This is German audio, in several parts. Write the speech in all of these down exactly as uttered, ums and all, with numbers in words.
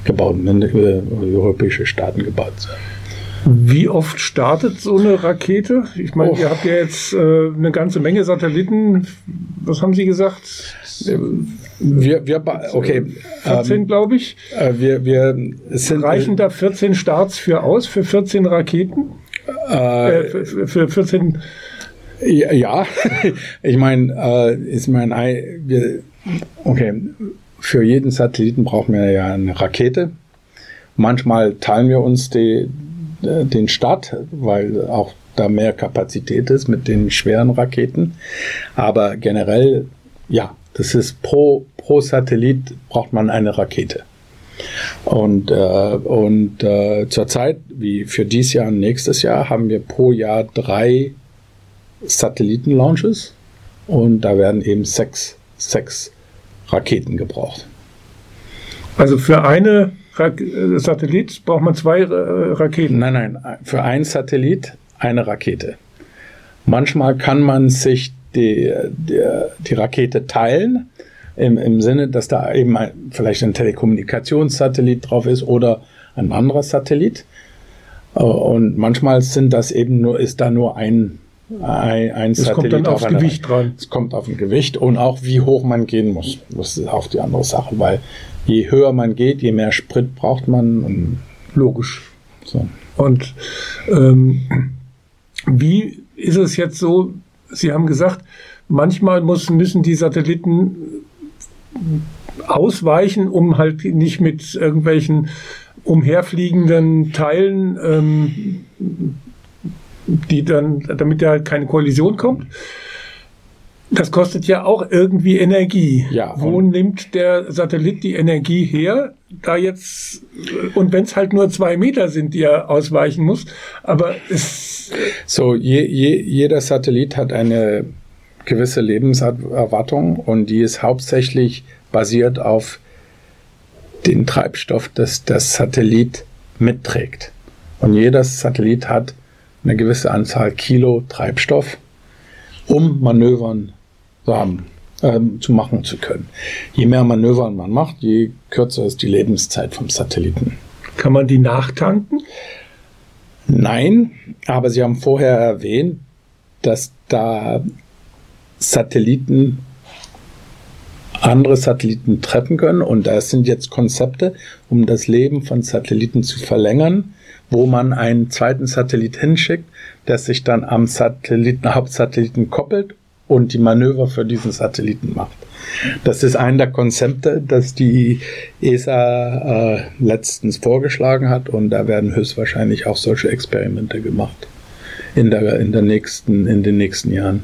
gebaut, äh, europäische Staaten gebaut sind. Wie oft startet so eine Rakete? Ich meine, oh. ihr habt ja jetzt äh, eine ganze Menge Satelliten. Was haben Sie gesagt? Wir, wir, okay. vierzehn, ähm, glaube ich. Äh, wir, wir sind, Reichen da vierzehn Starts für aus, für vierzehn Raketen? Äh, äh, für, für vierzehn. Ja, ich meine, äh, ist mein, wir, okay, für jeden Satelliten brauchen wir ja eine Rakete. Manchmal teilen wir uns die, den Start, weil auch da mehr Kapazität ist mit den schweren Raketen. Aber generell, ja, das ist pro, pro Satellit braucht man eine Rakete. Und, äh, und äh, zurzeit, wie für dieses Jahr und nächstes Jahr, haben wir pro Jahr drei Satelliten-Launches und da werden eben sechs, sechs Raketen gebraucht. Also für eine Satellit braucht man zwei Raketen? Nein, nein, für ein Satellit eine Rakete. Manchmal kann man sich die, die, die Rakete teilen, im, im Sinne, dass da eben ein, vielleicht ein Telekommunikationssatellit drauf ist oder ein anderer Satellit. Und manchmal sind das eben nur, ist da nur ein, ein, ein es Satellit. Es kommt dann aufs eine, Gewicht dran. Es kommt auf ein Gewicht und auch wie hoch man gehen muss. Das ist auch die andere Sache, weil je höher man geht, je mehr Sprit braucht man. Und logisch. So. Und ähm, wie ist es jetzt so, Sie haben gesagt, manchmal muss, müssen die Satelliten ausweichen, um halt nicht mit irgendwelchen umherfliegenden Teilen, ähm, die dann, damit da halt keine Kollision kommt. Das kostet ja auch irgendwie Energie. Ja, Wo nimmt der Satellit die Energie her? Da jetzt, und wenn es halt nur zwei Meter sind, die er ausweichen muss, aber es... So, je, je, jeder Satellit hat eine gewisse Lebenserwartung und die ist hauptsächlich basiert auf den Treibstoff, das das Satellit mitträgt. Und jeder Satellit hat eine gewisse Anzahl Kilo Treibstoff, um Manövern zu haben, ähm, zu machen zu können. Je mehr Manövern man macht, je kürzer ist die Lebenszeit vom Satelliten. Kann man die nachtanken? Nein, aber Sie haben vorher erwähnt, dass da Satelliten andere Satelliten treffen können und das sind jetzt Konzepte, um das Leben von Satelliten zu verlängern, wo man einen zweiten Satellit hinschickt, der sich dann am Satelliten, Hauptsatelliten koppelt und die Manöver für diesen Satelliten macht. Das ist ein der Konzepte, das die E S A äh, letztens vorgeschlagen hat und da werden höchstwahrscheinlich auch solche Experimente gemacht in der, in der nächsten, in den nächsten Jahren.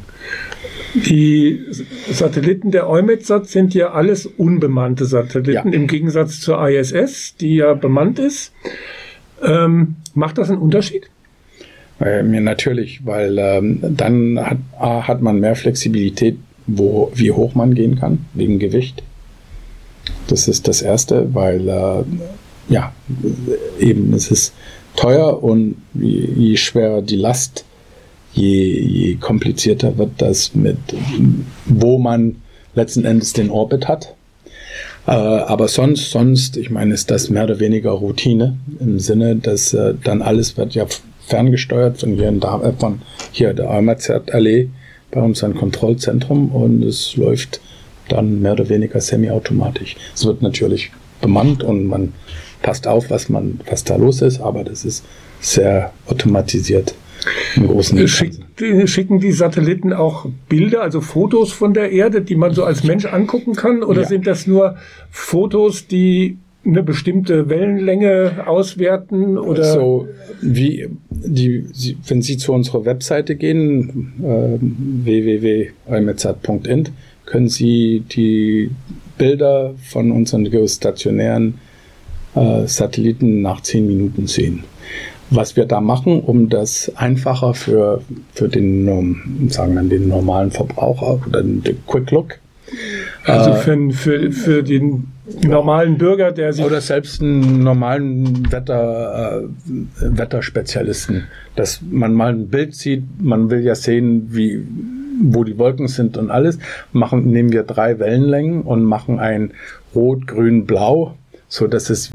Die Satelliten der EUMETSAT sind ja alles unbemannte Satelliten, ja. Im Gegensatz zur I S S, die ja bemannt ist. Ähm, macht das einen Unterschied? Äh, mir natürlich, weil ähm, dann hat, hat man mehr Flexibilität, wo, wie hoch man gehen kann, wegen Gewicht. Das ist das Erste, weil äh, ja, eben es ist teuer und je, je schwerer die Last, je, je komplizierter wird das mit, wo man letzten Endes den Orbit hat. Äh, aber sonst, sonst, ich meine, ist das mehr oder weniger Routine im Sinne, dass äh, dann alles wird ja ferngesteuert von hier, in da, äh, von hier der EUMETSAT-Allee bei uns ein Kontrollzentrum und es läuft dann mehr oder weniger semi-automatisch. Es wird natürlich bemannt und man passt auf, was man, was da los ist, aber das ist sehr automatisiert im großen Schick, Schicken die Satelliten auch Bilder, also Fotos von der Erde, die man so als Mensch angucken kann? Oder ja. Sind das nur Fotos, die eine bestimmte Wellenlänge auswerten? Oder? So, wie die, wenn Sie zu unserer Webseite gehen, äh, w w w punkt eumetsat punkt int, können Sie die Bilder von unseren geostationären äh, Satelliten nach zehn Minuten sehen. Was wir da machen, um das einfacher für, für den, sagen wir, den normalen Verbraucher oder den Quick Look. Also für, für, für den normalen Bürger, der sich... Oder selbst einen normalen Wetter, äh, Wetterspezialisten, dass man mal ein Bild sieht, man will ja sehen, wie, wo die Wolken sind und alles, machen, nehmen wir drei Wellenlängen und machen ein Rot, Grün, Blau, so dass es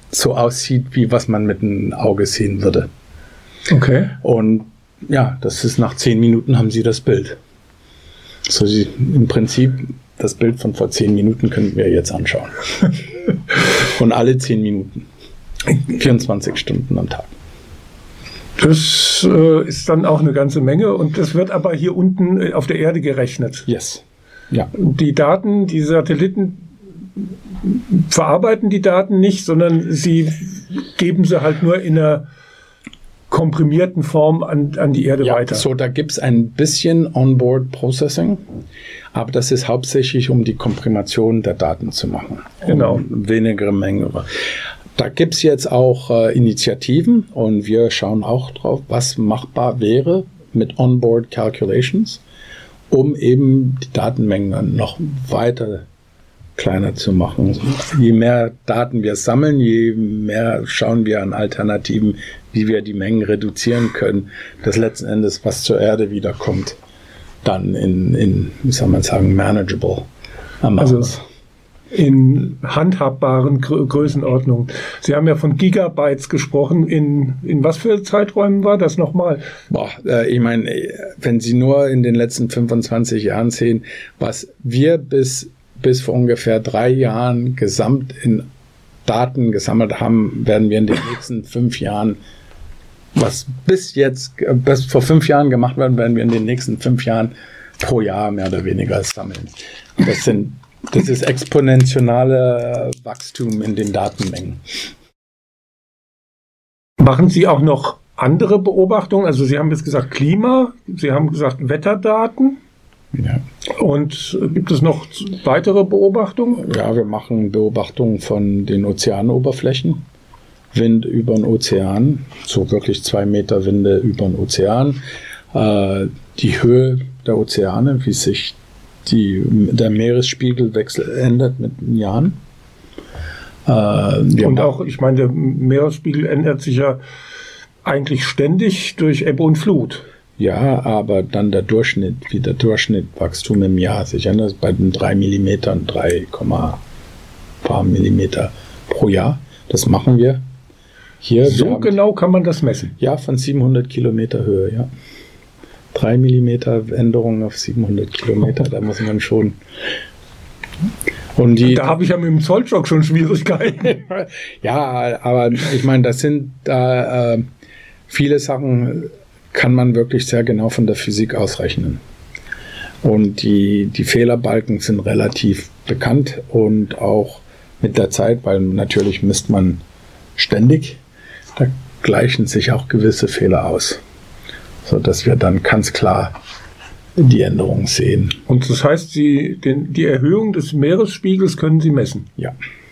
so aussieht, wie was man mit einem Auge sehen würde. Okay. Und ja, das ist nach zehn Minuten haben sie das Bild. So sie, im Prinzip das Bild von vor zehn Minuten könnten wir jetzt anschauen. Und alle zehn Minuten. vierundzwanzig Stunden am Tag. Das äh, ist dann auch eine ganze Menge und das wird aber hier unten auf der Erde gerechnet. Yes. Ja. Die Daten, die Satelliten verarbeiten die Daten nicht, sondern sie geben sie halt nur in einer komprimierten Form an, an die Erde ja, weiter. So, da gibt es ein bisschen Onboard Processing, aber das ist hauptsächlich, um die Komprimation der Daten zu machen. Genau. Um weniger Menge. Da gibt es jetzt auch äh, Initiativen und wir schauen auch drauf, was machbar wäre mit Onboard Calculations, um eben die Datenmengen noch weiter kleiner zu machen. Je mehr Daten wir sammeln, je mehr schauen wir an Alternativen, wie wir die Mengen reduzieren können, dass letzten Endes, was zur Erde wiederkommt, dann in, in wie soll man sagen, manageable amounts. Also in handhabbaren Grö- Größenordnungen. Sie haben ja von Gigabytes gesprochen. In, in was für Zeiträumen war das nochmal? Boah, äh, ich meine, wenn Sie nur in den letzten fünfundzwanzig Jahren sehen, was wir bis bis vor ungefähr drei Jahren gesamt in Daten gesammelt haben, werden wir in den nächsten fünf Jahren, was bis jetzt, bis vor fünf Jahren gemacht werden, werden wir in den nächsten fünf Jahren pro Jahr mehr oder weniger sammeln. Das sind, das ist exponentielle Wachstum in den Datenmengen. Machen Sie auch noch andere Beobachtungen? Also Sie haben jetzt gesagt Klima, Sie haben gesagt Wetterdaten. Ja. Und gibt es noch weitere Beobachtungen? Ja, wir machen Beobachtungen von den Ozeanoberflächen. Wind über den Ozean, so wirklich zwei Meter Winde über den Ozean. Äh, die Höhe der Ozeane, wie sich die, der Meeresspiegelwechsel ändert mit den Jahren. Äh, und auch, ich meine, der Meeresspiegel ändert sich ja eigentlich ständig durch Ebbe und Flut. Ja, aber dann der Durchschnitt, wie der Durchschnittwachstum im Jahr sich ändert, bei den drei Millimeter und drei, paar Millimeter pro Jahr. Das machen wir hier. So wir haben, genau kann man das messen? Ja, von siebenhundert Kilometer Höhe, ja. drei Millimeter Änderung auf siebenhundert Kilometer, da muss man schon. Und die, da habe ich ja mit dem Zollstock schon Schwierigkeiten. Ja, aber ich meine, das sind da äh, viele Sachen, kann man wirklich sehr genau von der Physik ausrechnen. Und die, die Fehlerbalken sind relativ bekannt und auch mit der Zeit, weil natürlich misst man ständig, da gleichen sich auch gewisse Fehler aus, sodass wir dann ganz klar die Änderungen sehen. Und das heißt, Sie, den, die Erhöhung des Meeresspiegels können Sie messen? Ja.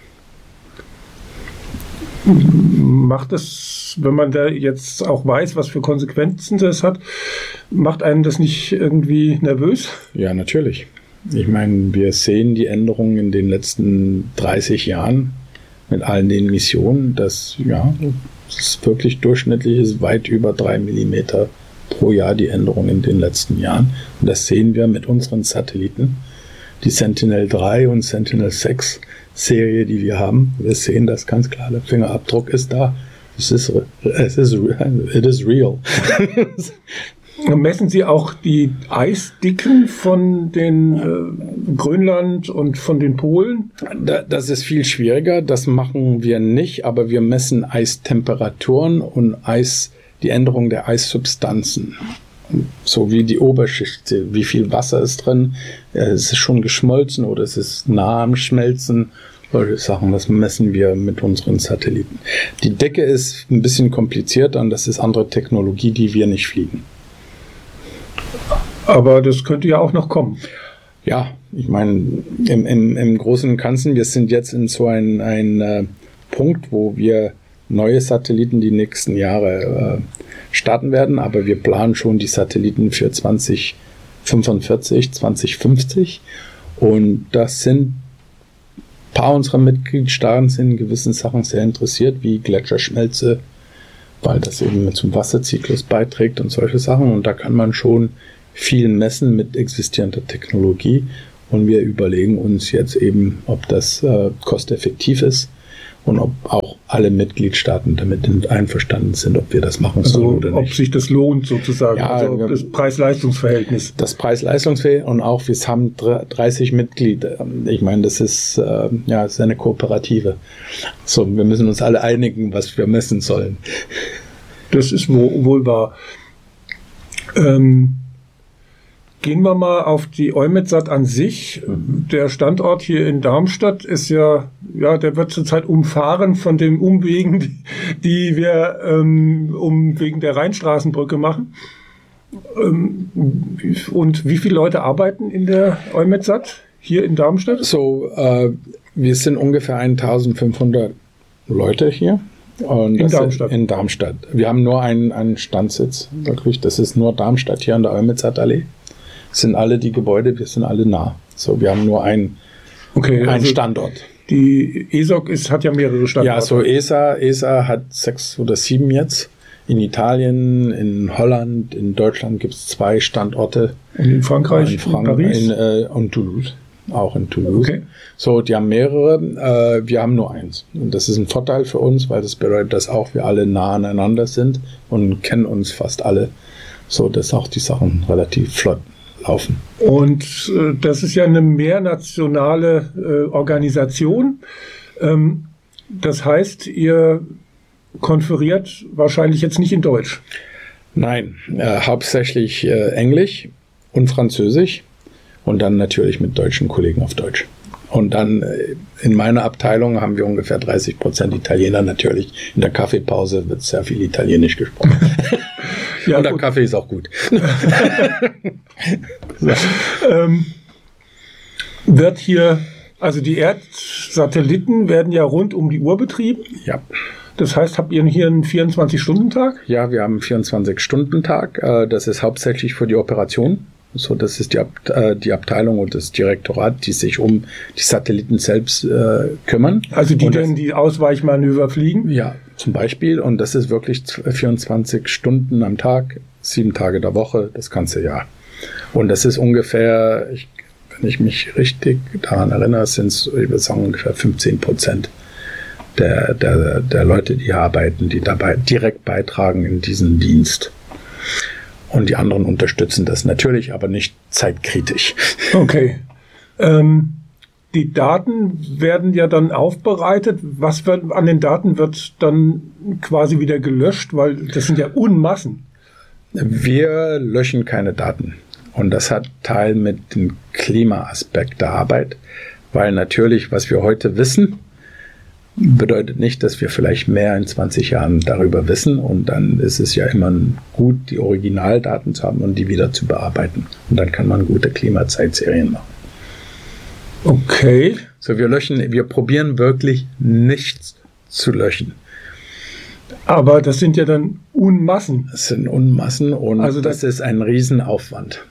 Macht das, wenn man da jetzt auch weiß, was für Konsequenzen das hat, macht einen das nicht irgendwie nervös? Ja, natürlich. Ich meine, wir sehen die Änderungen in den letzten dreißig Jahren mit allen den Missionen, dass ja, es ist wirklich durchschnittlich ist weit über drei Millimeter pro Jahr die Änderung in den letzten Jahren. Und das sehen wir mit unseren Satelliten. Die Sentinel drei und Sentinel sechs Serie, die wir haben. Wir sehen das ganz klar. Der Fingerabdruck ist da. Es ist, es ist, it is real. Messen Sie auch die Eisdicken von den äh, Grönland und von den Polen? Das ist viel schwieriger. Das machen wir nicht, aber wir messen Eistemperaturen und Eis, die Änderung der Eissubstanzen. So wie die Oberschicht, wie viel Wasser ist drin, es ist schon geschmolzen oder es ist nah am Schmelzen, solche Sachen, das messen wir mit unseren Satelliten. Die Decke ist ein bisschen komplizierter und das ist andere Technologie, die wir nicht fliegen. Aber das könnte ja auch noch kommen. Ja, ich meine, im, im, im Großen und Ganzen, wir sind jetzt in so ein, ein äh, Punkt, wo wir neue Satelliten die nächsten Jahre äh, starten werden, aber wir planen schon die Satelliten für zwanzig fünfundvierzig, zwanzig fünfzig und das sind ein paar unserer Mitgliedstaaten sind in gewissen Sachen sehr interessiert, wie Gletscherschmelze, weil das eben zum Wasserzyklus beiträgt und solche Sachen und da kann man schon viel messen mit existierender Technologie und wir überlegen uns jetzt eben, ob das äh, kosteffektiv ist und ob auch alle Mitgliedstaaten damit einverstanden sind, ob wir das machen sollen also, oder nicht. Ob sich das lohnt sozusagen, ja, also wir, das Preis-Leistungs-Verhältnis. Das Preis-Leistungs-Verhältnis und auch wir haben dreißig Mitglieder. Ich meine, das ist, äh, ja, das ist eine Kooperative. So, wir müssen uns alle einigen, was wir messen sollen. Das ist wohl, wohl wahr. Ähm, Gehen wir mal auf die EUMETSAT an sich. Mhm. Der Standort hier in Darmstadt ist ja, ja, der wird zurzeit umfahren von den Umwegen, die, die wir ähm, um wegen der Rheinstraßenbrücke machen. Ähm, und wie viele Leute arbeiten in der EUMETSAT hier in Darmstadt? So, äh, wir sind ungefähr eintausendfünfhundert Leute hier. Und in Darmstadt. In Darmstadt. Wir haben nur einen, einen Standsitz, wirklich. Das ist nur Darmstadt hier an der EUMETSAT-Allee. Sind alle die Gebäude, wir sind alle nah. So, wir haben nur einen, okay, einen also Standort. Die E S O C ist, hat ja mehrere Standorte. Ja, so E S A, E S A hat sechs oder sieben jetzt. In Italien, in Holland, in Deutschland gibt es zwei Standorte. Und in Frankreich, in, Frank- in Paris? In, äh, und Toulouse. Auch in Toulouse. Okay. So, die haben mehrere, äh, wir haben nur eins. Und das ist ein Vorteil für uns, weil das bedeutet, dass auch wir alle nah aneinander sind und kennen uns fast alle. So, dass auch die Sachen relativ flott laufen. Und äh, das ist ja eine mehrnationale äh, Organisation. Ähm, das heißt, ihr konferiert wahrscheinlich jetzt nicht in Deutsch. Nein, äh, hauptsächlich äh, Englisch und Französisch und dann natürlich mit deutschen Kollegen auf Deutsch. Und dann äh, in meiner Abteilung haben wir ungefähr dreißig Prozent Italiener natürlich. In der Kaffeepause wird sehr viel Italienisch gesprochen. Ja, und der gut. Kaffee ist auch gut. So. Ähm, wird hier, also die Erdsatelliten werden ja rund um die Uhr betrieben. Ja. Das heißt, habt ihr hier einen vierundzwanzig-Stunden-Tag? Ja, wir haben einen vierundzwanzig-Stunden-Tag. Das ist hauptsächlich für die Operation. So, das ist die, Ab äh, die Abteilung und das Direktorat, die sich um die Satelliten selbst äh, kümmern. Also die und dann die Ausweichmanöver fliegen? Ja, zum Beispiel. Und das ist wirklich vierundzwanzig Stunden am Tag, sieben Tage der Woche, das ganze Jahr. Und das ist ungefähr, ich, wenn ich mich richtig daran erinnere, sind es, ich würde sagen, ungefähr fünfzehn Prozent der, der, der Leute, die hier arbeiten, die dabei direkt beitragen in diesen Dienst. Und die anderen unterstützen das natürlich, aber nicht zeitkritisch. Okay. Ähm, die Daten werden ja dann aufbereitet. Was wird, an den Daten wird dann quasi wieder gelöscht? Weil das sind ja Unmassen. Wir löschen keine Daten. Und das hat Teil mit dem Klimaaspekt der Arbeit. Weil natürlich, was wir heute wissen, bedeutet nicht, dass wir vielleicht mehr in zwanzig Jahren darüber wissen, und dann ist es ja immer gut, die Originaldaten zu haben und die wieder zu bearbeiten. Und dann kann man gute Klimazeitserien machen. Okay. So, wir löschen, wir probieren wirklich nichts zu löschen. Aber das sind ja dann Unmassen. Das sind Unmassen und also das, das ist ein Riesenaufwand.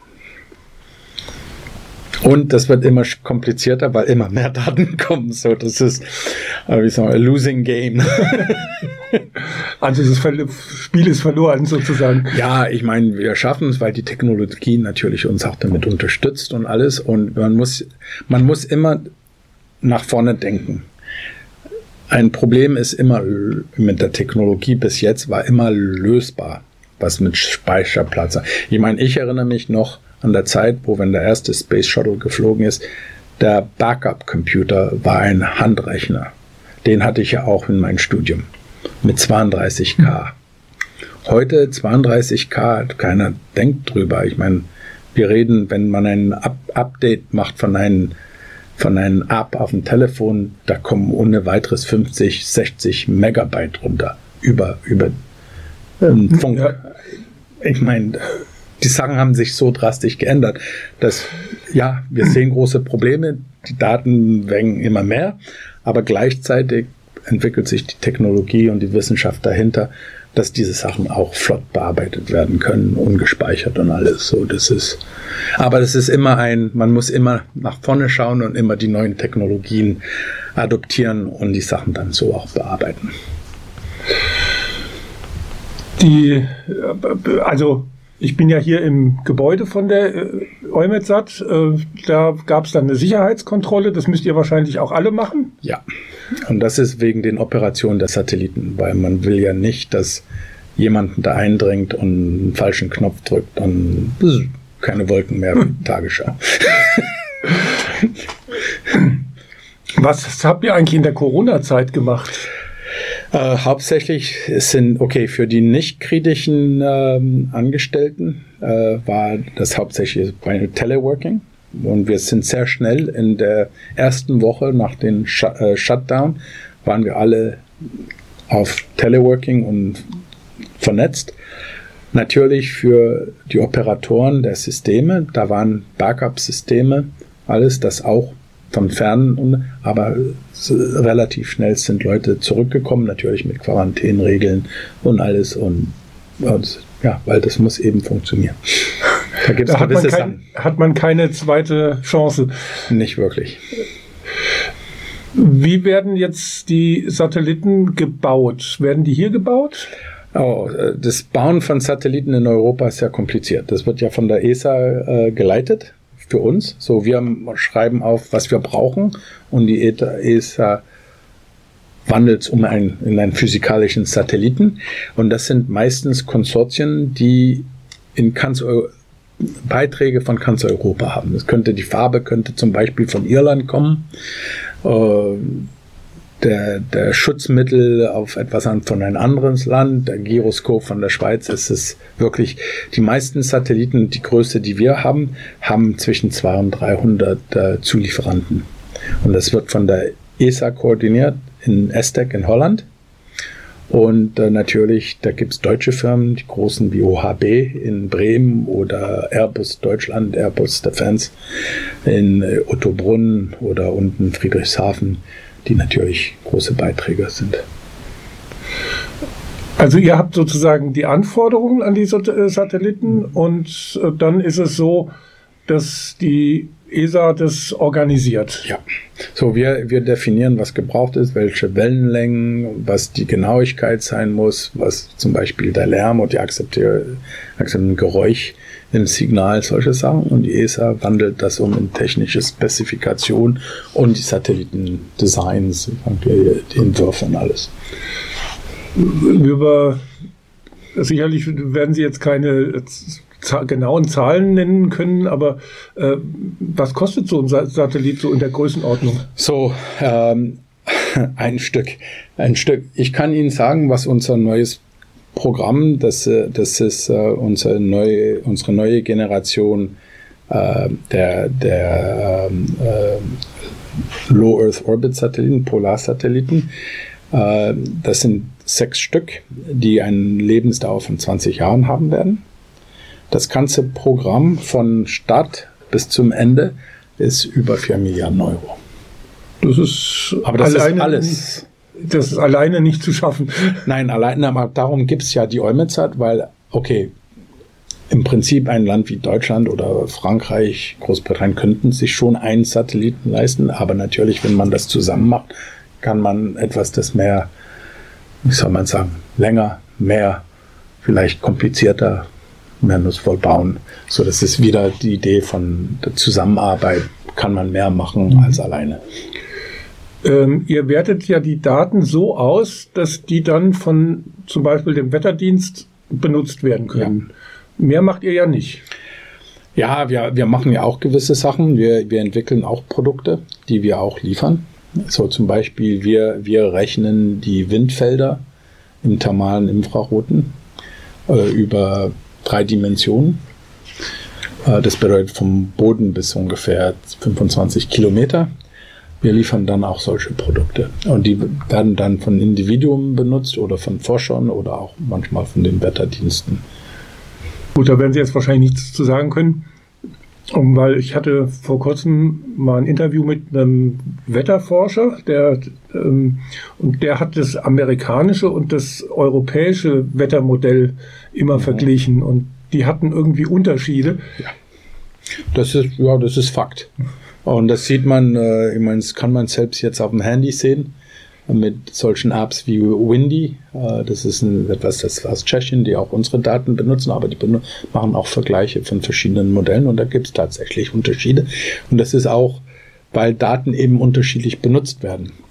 Und das wird immer komplizierter, weil immer mehr Daten kommen. So, das ist, wie sagen wir, a losing game. Also das Spiel ist verloren sozusagen. Ja, ich meine, wir schaffen es, weil die Technologie natürlich uns auch damit unterstützt und alles. Und man muss, man muss immer nach vorne denken. Ein Problem ist immer mit der Technologie bis jetzt war immer lösbar, was mit Speicherplatz. Ich meine, ich erinnere mich noch an der Zeit, wo, wenn der erste Space Shuttle geflogen ist, der Backup-Computer war ein Handrechner. Den hatte ich ja auch in meinem Studium mit zweiunddreißig K. Heute zweiunddreißig K, keiner denkt drüber. Ich meine, wir reden, wenn man ein Up Update macht von einem, von einem App auf dem Telefon, da kommen ohne weiteres fünfzig, sechzig Megabyte runter über, über ähm, Funk. Ja. Ich meine, die Sachen haben sich so drastisch geändert, dass, ja, wir sehen große Probleme, die Daten werden immer mehr, aber gleichzeitig entwickelt sich die Technologie und die Wissenschaft dahinter, dass diese Sachen auch flott bearbeitet werden können, ungespeichert und alles. So, das ist, aber das ist immer ein, man muss immer nach vorne schauen und immer die neuen Technologien adoptieren und die Sachen dann so auch bearbeiten. Die, also ich bin ja hier im Gebäude von der EUMETSAT. Da gab es dann eine Sicherheitskontrolle. Das müsst ihr wahrscheinlich auch alle machen. Ja. Und das ist wegen den Operationen der Satelliten, weil man will ja nicht, dass jemand da eindringt und einen falschen Knopf drückt und keine Wolken mehr wie Tagesschau. Was habt ihr eigentlich in der Corona-Zeit gemacht? Äh, hauptsächlich sind, okay, für die nicht kritischen ähm, Angestellten äh, war das hauptsächlich bei Teleworking. Und wir sind sehr schnell in der ersten Woche nach dem Sh äh, Shutdown waren wir alle auf Teleworking und vernetzt. Natürlich für die Operatoren der Systeme, da waren Backup-Systeme, alles das auch von Fernen, aber relativ schnell sind Leute zurückgekommen, natürlich mit Quarantänregeln und alles und, und ja, weil das muss eben funktionieren. Da gibt es gewisse Sachen. Hat man keine zweite Chance? Nicht wirklich. Wie werden jetzt die Satelliten gebaut? Werden die hier gebaut? Oh, das Bauen von Satelliten in Europa ist sehr kompliziert. Das wird ja von der E S A äh, geleitet für uns. So, wir schreiben auf, was wir brauchen und die E S A wandelt es um ein, in einen physikalischen Satelliten. Und das sind meistens Konsortien, die in ganz Beiträge von ganz Europa haben. Das könnte, die Farbe könnte zum Beispiel von Irland kommen. Äh, Der, der Schutzmittel auf etwas an, von einem anderen Land, der Gyroskop von der Schweiz, ist es wirklich, die meisten Satelliten, die Größe, die wir haben, haben zwischen zweihundert und dreihundert äh, Zulieferanten. Und das wird von der E S A koordiniert in ESTEC in Holland. Und äh, natürlich, da gibt es deutsche Firmen, die großen wie O H B in Bremen oder Airbus Deutschland, Airbus Defense in äh, Ottobrunn oder unten Friedrichshafen, die natürlich große Beiträger sind. Also ihr habt sozusagen die Anforderungen an die Satelliten und dann ist es so, dass die E S A das organisiert. Ja, so wir, wir definieren, was gebraucht ist, welche Wellenlängen, was die Genauigkeit sein muss, was zum Beispiel der Lärm und die akzeptierte Geräusch im Signal, solche Sachen. Und die E S A wandelt das um in technische Spezifikation und die Satellitendesigns, die, die Entwürfe und alles. Über, sicherlich werden Sie jetzt keine genauen Zahlen nennen können, aber äh, was kostet so ein Satellit so in der Größenordnung? So, ähm, ein Stück, ein Stück. Ich kann Ihnen sagen, was unser neues Programm, das, das ist äh, unsere neue, unsere neue Generation äh, der, der äh, Low Earth Orbit Satelliten, Polarsatelliten. Äh, das sind sechs Stück, die eine Lebensdauer von zwanzig Jahren haben werden. Das ganze Programm von Start bis zum Ende ist über vier Milliarden Euro. Das ist aber das ist alles. Das ist alleine nicht zu schaffen. Nein, alleine, aber darum gibt es ja die EUMETSAT, weil, okay, im Prinzip ein Land wie Deutschland oder Frankreich, Großbritannien könnten sich schon einen Satelliten leisten, aber natürlich, wenn man das zusammen macht, kann man etwas, das mehr, wie soll man sagen, länger, mehr, vielleicht komplizierter, mehr nutzvoll bauen. So, das ist wieder die Idee von der Zusammenarbeit, kann man mehr machen mhm. als alleine. Ähm, ihr wertet ja die Daten so aus, dass die dann von zum Beispiel dem Wetterdienst benutzt werden können. Ja. Mehr macht ihr ja nicht. Ja, wir, wir machen ja auch gewisse Sachen. Wir, wir entwickeln auch Produkte, die wir auch liefern. So zum Beispiel, wir, wir rechnen die Windfelder im thermalen Infraroten äh, über drei Dimensionen. Äh, das bedeutet vom Boden bis ungefähr fünfundzwanzig Kilometer. Wir liefern dann auch solche Produkte. Und die werden dann von Individuen benutzt oder von Forschern oder auch manchmal von den Wetterdiensten. Gut, da werden Sie jetzt wahrscheinlich nichts zu sagen können, weil ich hatte vor kurzem mal ein Interview mit einem Wetterforscher, der, ähm, und der hat das amerikanische und das europäische Wettermodell immer mhm. verglichen und die hatten irgendwie Unterschiede. Ja, das ist, ja, das ist Fakt. Und das sieht man, äh, ich meine, das kann man selbst jetzt auf dem Handy sehen, mit solchen Apps wie Windy. Äh, das ist ein, etwas das aus Tschechien, die auch unsere Daten benutzen, aber die benut- machen auch Vergleiche von verschiedenen Modellen und da gibt es tatsächlich Unterschiede. Und das ist auch, weil Daten eben unterschiedlich benutzt werden.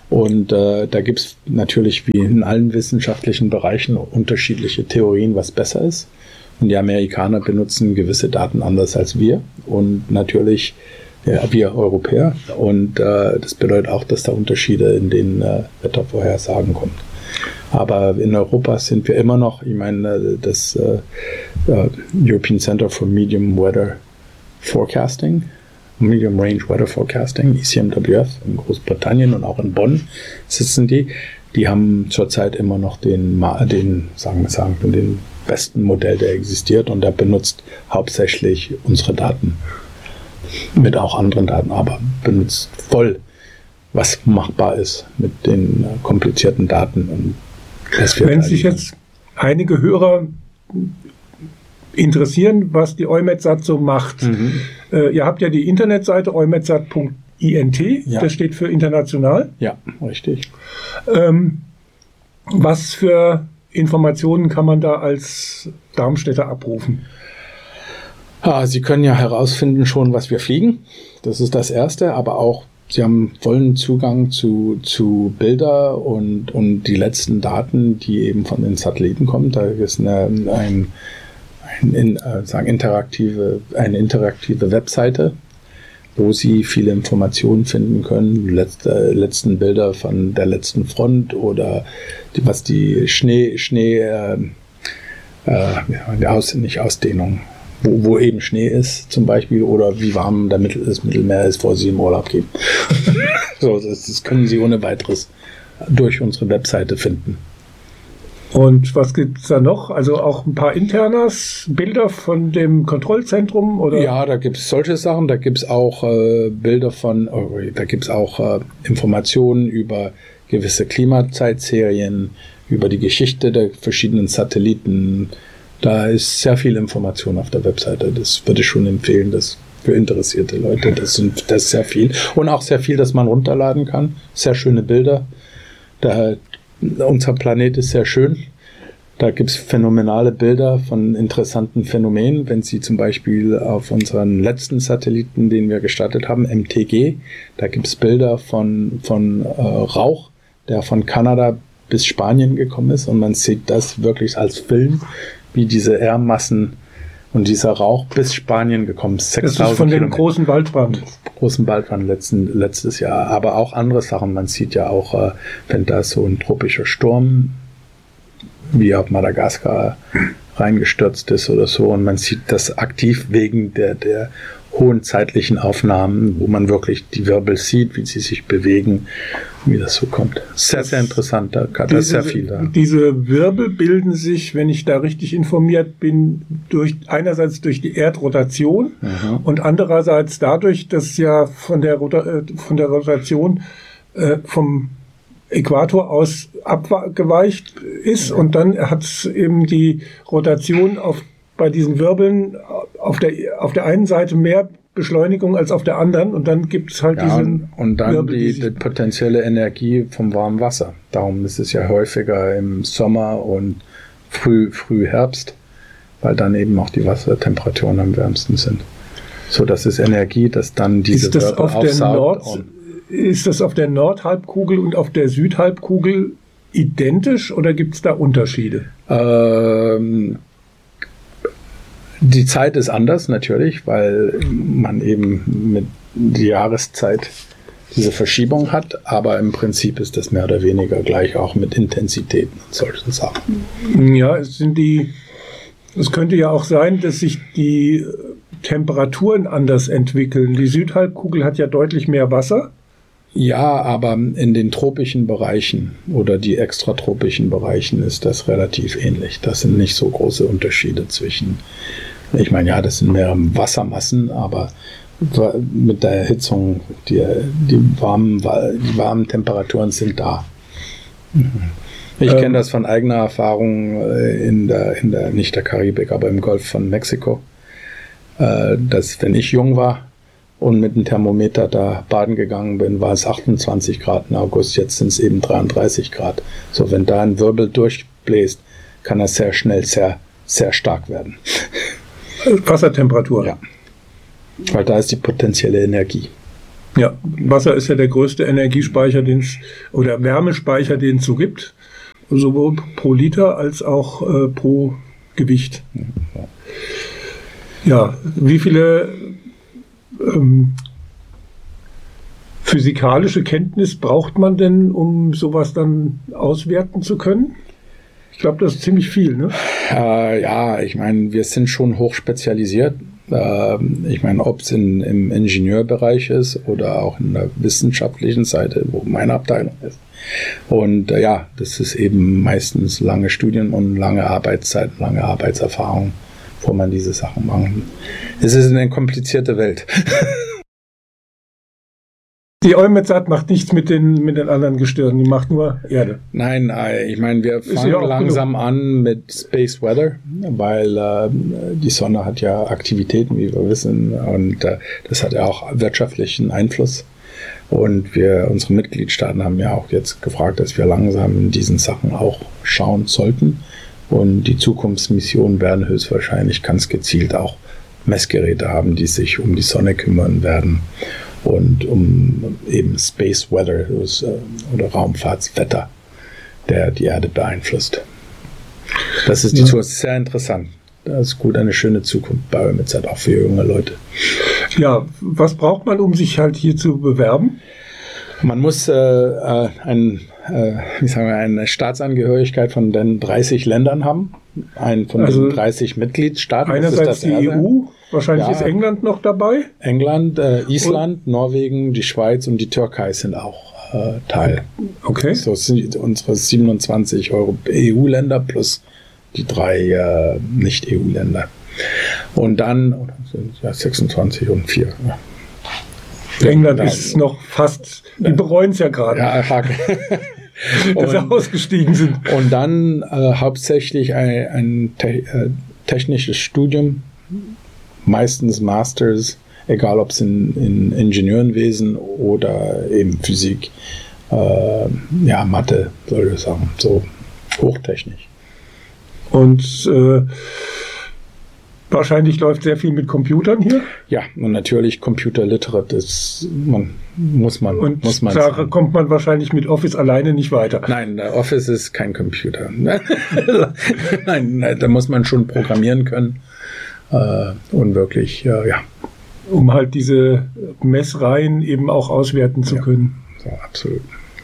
Und äh, da gibt es natürlich wie in allen wissenschaftlichen Bereichen unterschiedliche Theorien, was besser ist. Und die Amerikaner benutzen gewisse Daten anders als wir und natürlich ja, wir Europäer. Und äh, das bedeutet auch, dass da Unterschiede in den äh, Wettervorhersagen kommen. Aber in Europa sind wir immer noch, ich meine, das äh, uh, European Center for Medium Weather Forecasting, Medium Range Weather Forecasting, E C M W F in Großbritannien und auch in Bonn sitzen die. Die haben zurzeit immer noch den, den, sagen wir sagen, den besten Modell, der existiert, und der benutzt hauptsächlich unsere Daten. Mit auch anderen Daten, aber benutzt voll, was machbar ist mit den äh, komplizierten Daten. Und wenn sich jetzt einige Hörer interessieren, was die EUMETSAT so macht. Mhm. Äh, ihr habt ja die Internetseite eumetsat punkt int, ja. Das steht für international. Ja, richtig. Ähm, was für Informationen kann man da als Darmstädter abrufen? Ah, Sie können ja herausfinden schon, was wir fliegen. Das ist das Erste, aber auch Sie haben vollen Zugang zu, zu Bilder und, und die letzten Daten, die eben von den Satelliten kommen. Da ist eine, ein, ein in, äh, sagen interaktive, eine interaktive Webseite, wo Sie viele Informationen finden können. Letzte, letzten Bilder von der letzten Front oder die, was die Schnee, Schnee, äh, äh, aus, nicht Ausdehnung, Wo, wo eben Schnee ist zum Beispiel, oder wie warm der Mittel, das Mittelmeer ist, bevor Sie im Urlaub gehen. So, das, das können Sie ohne weiteres durch unsere Webseite finden. Und was gibt es da noch? Also auch ein paar Internas, Bilder von dem Kontrollzentrum? Oder? Ja, da gibt es solche Sachen. Da gibt es auch äh, Bilder von, oh, da gibt es auch äh, Informationen über gewisse Klimazeitserien, über die Geschichte der verschiedenen Satelliten. Da ist sehr viel Information auf der Webseite. Das würde ich schon empfehlen, das für interessierte Leute. Das sind das ist sehr viel. Und auch sehr viel, das man runterladen kann. Sehr schöne Bilder. Da, unser Planet ist sehr schön. Da gibt es phänomenale Bilder von interessanten Phänomenen. Wenn Sie zum Beispiel auf unseren letzten Satelliten, den wir gestartet haben, M T G, da gibt es Bilder von, von äh, Rauch, der von Kanada bis Spanien gekommen ist. Und man sieht das wirklich als Film, wie diese Erdmassen und dieser Rauch bis Spanien gekommen ist. Das ist von dem großen Waldbrand. Großen Waldbrand letzten, letztes Jahr. Aber auch andere Sachen. Man sieht ja auch, äh, wenn da so ein tropischer Sturm wie auf Madagaskar reingestürzt ist oder so. Und man sieht das aktiv wegen der, der hohen zeitlichen Aufnahmen, wo man wirklich die Wirbel sieht, wie sie sich bewegen, wie das so kommt. Sehr, sehr interessant, da ist diese, sehr viel da. Diese Wirbel bilden sich, wenn ich da richtig informiert bin, durch einerseits durch die Erdrotation mhm. und andererseits dadurch, dass ja von der, Rota- von der Rotation äh, vom Äquator aus abgeweicht ist, und dann hat es eben die Rotation auf bei diesen Wirbeln auf der auf der einen Seite mehr Beschleunigung als auf der anderen, und dann gibt es halt ja, diesen und dann Wirbel, die, die, die potenzielle Energie vom warmen Wasser. Darum ist es ja häufiger im Sommer und früh früh Herbst, weil dann eben auch die Wassertemperaturen am wärmsten sind. So, das ist Energie, dass dann diese ist das Wirbel auf der Nord Ist das auf der Nordhalbkugel und auf der Südhalbkugel identisch, oder gibt es da Unterschiede? Ähm, die Zeit ist anders natürlich, weil man eben mit der Jahreszeit diese Verschiebung hat, aber im Prinzip ist das mehr oder weniger gleich, auch mit Intensitäten und solchen Sachen. Ja, es sind die, es könnte ja auch sein, dass sich die Temperaturen anders entwickeln. Die Südhalbkugel hat ja deutlich mehr Wasser. Ja, aber in den tropischen Bereichen oder die extratropischen Bereichen ist das relativ ähnlich. Das sind nicht so große Unterschiede zwischen, ich meine, ja, das sind mehr Wassermassen, aber mit der Erhitzung, die, die, warmen, die warmen Temperaturen sind da. Ich ähm, kenne das von eigener Erfahrung in der, in der, nicht der Karibik, aber im Golf von Mexiko, dass, wenn ich jung war und mit dem Thermometer da baden gegangen bin, war es achtundzwanzig Grad im August, jetzt sind es eben dreiunddreißig Grad. So, wenn da ein Wirbel durchbläst, kann das sehr schnell sehr, sehr stark werden. Wassertemperatur? Ja, weil da ist die potenzielle Energie. Ja, Wasser ist ja der größte Energiespeicher, den es oder Wärmespeicher, den es so gibt, sowohl pro Liter als auch äh, pro Gewicht. Ja, wie viele ähm, physikalische Kenntnis braucht man denn, um sowas dann auswerten zu können? Ich glaube, das ist ziemlich viel, ne? Äh, ja, ich meine, wir sind schon hoch spezialisiert. Äh, ich meine, ob es im Ingenieurbereich ist oder auch in der wissenschaftlichen Seite, wo meine Abteilung ist. Und äh, ja, das ist eben meistens lange Studien und lange Arbeitszeit, lange Arbeitserfahrung, wo man diese Sachen macht. Es ist eine komplizierte Welt. Die EUMETSAT macht nichts mit den, mit den anderen Gestirnen, die macht nur Erde. Nein, ich meine, wir fangen ja langsam genug. an mit Space Weather, weil äh, die Sonne hat ja Aktivitäten, wie wir wissen, und äh, das hat ja auch wirtschaftlichen Einfluss. Und wir, unsere Mitgliedstaaten haben ja auch jetzt gefragt, dass wir langsam in diesen Sachen auch schauen sollten. Und die Zukunftsmissionen werden höchstwahrscheinlich ganz gezielt auch Messgeräte haben, die sich um die Sonne kümmern werden. Und um eben Space Weather oder Raumfahrtswetter, der die Erde beeinflusst. Das ist die ja. sehr interessant. Das ist gut, eine schöne Zukunft bei EUMETSAT, auch für junge Leute. Ja, was braucht man, um sich halt hier zu bewerben? Man muss äh, ein, äh, wie sagen wir, eine Staatsangehörigkeit von den dreißig Ländern haben, einen von also den dreißig Mitgliedstaaten. Einerseits die E U, wahrscheinlich ja, ist England noch dabei. England, äh, Island, und Norwegen, die Schweiz und die Türkei sind auch äh, Teil. Okay. So sind unsere siebenundzwanzig E U-Länder plus die drei äh, Nicht-E U-Länder. Und dann sind ja sechsundzwanzig und vier. Ja. England ist es noch fast, die bereuen es ja gerade. Ja, dass sie ausgestiegen sind. Und dann äh, hauptsächlich ein, ein te äh, technisches Studium, meistens Masters, egal ob es in, in Ingenieurenwesen oder eben Physik, äh, ja, Mathe, soll ich sagen, so hochtechnisch. Und äh, wahrscheinlich läuft sehr viel mit Computern hier. Ja, und natürlich Computer Literate ist, man, muss man. Und muss man da kommt man wahrscheinlich mit Office alleine nicht weiter. Nein, Office ist kein Computer. Nein, da muss man schon programmieren können. Äh, und wirklich, äh, ja. Um halt diese Messreihen eben auch auswerten zu ja, können. So, absolut.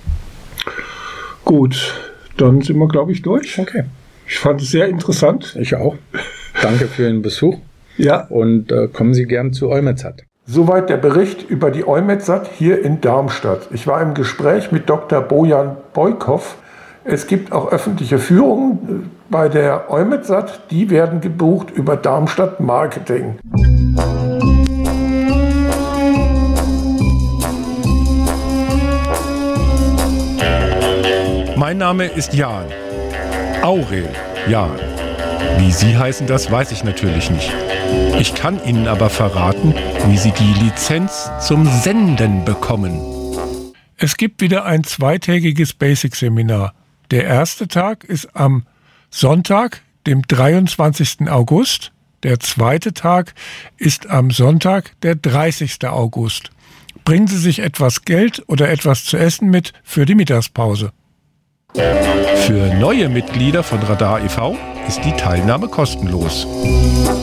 Gut, dann sind wir, glaube ich, durch. Okay. Ich fand es sehr interessant. Ich auch. Danke für den Besuch. Ja. Und äh, kommen Sie gern zu EUMETSAT. Soweit der Bericht über die EUMETSAT hier in Darmstadt. Ich war im Gespräch mit Doktor Bojan Bojkow. Es gibt auch öffentliche Führungen bei der EUMETSAT. Die werden gebucht über Darmstadt Marketing. Mein Name ist Jan. Aurel Jan. Wie Sie heißen, das weiß ich natürlich nicht. Ich kann Ihnen aber verraten, wie Sie die Lizenz zum Senden bekommen. Es gibt wieder ein zweitägiges Basic-Seminar. Der erste Tag ist am Sonntag, dem dreiundzwanzigsten August. Der zweite Tag ist am Sonntag, der dreißigsten August. Bringen Sie sich etwas Geld oder etwas zu essen mit für die Mittagspause. Für neue Mitglieder von Radar e V ist die Teilnahme kostenlos.